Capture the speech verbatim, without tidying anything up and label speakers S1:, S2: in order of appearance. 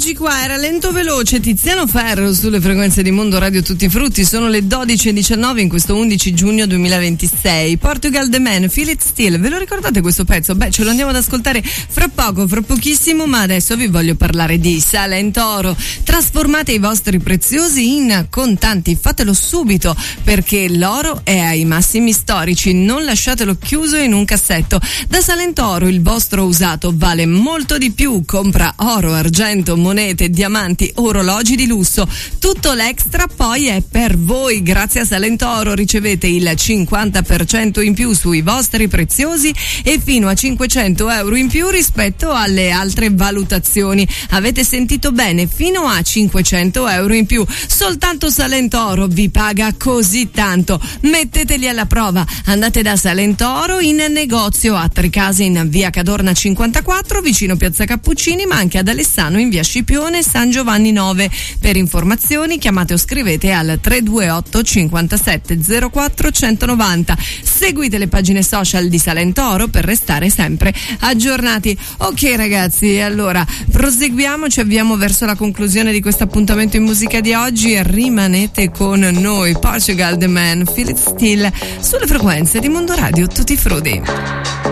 S1: Eccoci qua, era lento veloce Tiziano Ferro sulle frequenze di Mondo Radio Tutti Frutti. Sono le dodici e diciannove in questo undici giugno duemilaventisei. Portugal The Man, Feel It Still. Ve lo ricordate questo pezzo? Beh, ce lo andiamo ad ascoltare fra poco, fra pochissimo, ma adesso vi voglio parlare di Salentoro. Trasformate i vostri preziosi in contanti, fatelo subito perché l'oro è ai massimi storici, non lasciatelo chiuso in un cassetto. Da Salentoro il vostro usato vale molto di più, compra oro, argento, monete, diamanti, orologi di lusso, tutto l'extra poi è per voi. Grazie a Salentoro ricevete il cinquanta per cento in più sui vostri preziosi e fino a cinquecento euro in più rispetto alle altre valutazioni. Avete sentito bene, fino a cinquecento euro in più. Soltanto Salentoro vi paga così tanto. Metteteli alla prova, andate da Salentoro in negozio a Tricase in via Cadorna cinquantaquattro vicino Piazza Cappuccini, ma anche ad Alessano in via Scipione San Giovanni nove. Per informazioni chiamate o scrivete al tre due otto cinquantasette zero quattro centonovanta. Seguite le pagine social di Salentoro per restare sempre aggiornati. Ok ragazzi, allora proseguiamo, ci avviamo verso la conclusione di questo appuntamento in musica di oggi e rimanete con noi. Portugal The Man, Feel It Still sulle frequenze di Mondo Radio Tutti Frutti.